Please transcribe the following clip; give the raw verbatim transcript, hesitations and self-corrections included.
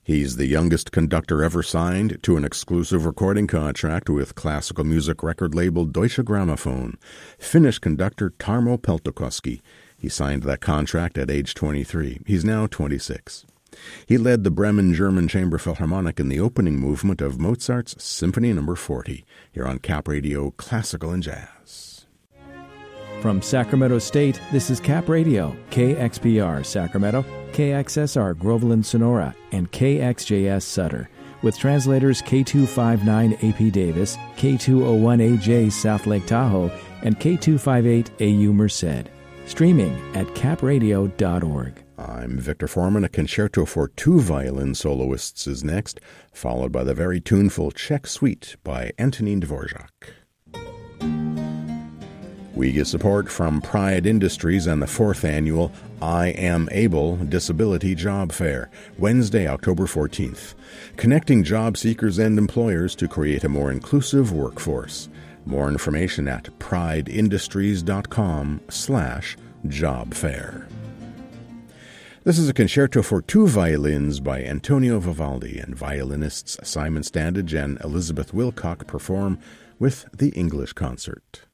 He's the youngest conductor ever signed to an exclusive recording contract with classical music record label Deutsche Grammophon, Finnish conductor Tarmo Peltokoski. He signed that contract at age twenty-three. He's now twenty-six. He led the Bremen German Chamber Philharmonic in the opening movement of Mozart's Symphony Number forty, here on Cap Radio Classical and Jazz. From Sacramento State, this is Cap Radio, K X P R Sacramento, K X S R Groveland Sonora, and K X J S Sutter, with translators K two fifty-nine A P Davis, K two oh one A J South Lake Tahoe, and K two fifty-eight A U Merced. Streaming at cap radio dot org. I'm Victor Foreman. A concerto for two violin soloists is next, followed by the very tuneful Czech Suite by Antonín Dvorak. We get support from Pride Industries and the fourth annual I Am Able Disability Job Fair, Wednesday, October fourteenth, connecting job seekers and employers to create a more inclusive workforce. More information at prideindustries.com slash job fair. This is a concerto for two violins by Antonio Vivaldi, and violinists Simon Standage and Elizabeth Wilcock perform with the English Concert.